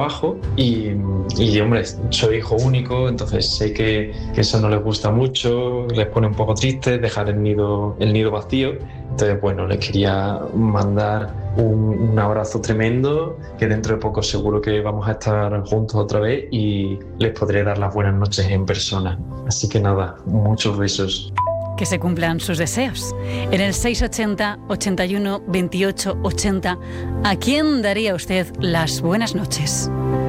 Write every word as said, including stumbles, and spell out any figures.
trabajo y, y hombre, soy hijo único, entonces sé que, que eso no les gusta mucho, les pone un poco tristes dejar el nido, el nido vacío. Entonces, bueno, les quería mandar un, un abrazo tremendo, que dentro de poco seguro que vamos a estar juntos otra vez y les podré dar las buenas noches en persona. Así que nada, muchos besos. Que se cumplan sus deseos. En el seis ochenta, ochenta y uno, veintiocho, ochenta, ¿a quién daría usted las buenas noches?